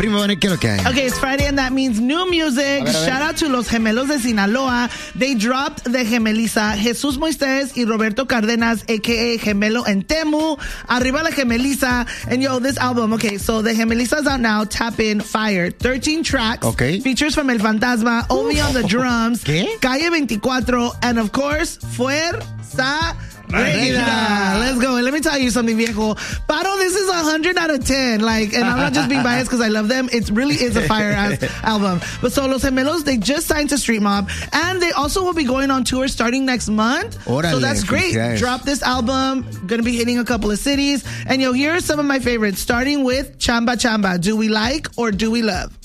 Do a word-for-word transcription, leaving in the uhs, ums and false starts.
Primo, ¿qué es lo que hay? Okay, it's Friday and that means new music. A ver, a ver. Shout out to Los Gemelos de Sinaloa. They dropped the Gemeliza, Jesús Moisés y Roberto Cárdenas, a k a. Gemelo and Temu. Arriba la Gemeliza. And yo, this album, okay, so the Gemeliza's out now. Tap in, fire. thirteen tracks. Okay. Features from El Fantasma, Ovi on the drums. ¿Qué? Calle veinticuatro. And of course, Fuerza Regida. Let's go. And let me tell you something, viejo. Paro, this is one hundred out of ten. Like, and I'm not just being biased because I love them. It really is a fire-ass album. But so Los Gemelos, they just signed to Street Mob. And they also will be going on tour starting next month. Órale, so that's great. felicidades. Drop this album. Gonna be hitting a couple of cities. And yo, here are some of my favorites. Starting with Chamba Chamba. Do we like or do we love?